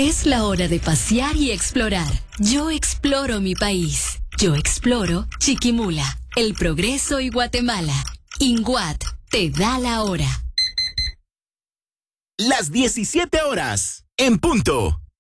Es la hora de pasear y explorar. Yo exploro mi país. Yo exploro Chiquimula, El Progreso y Guatemala. INGUAT te da la hora. Las 17 horas, en punto.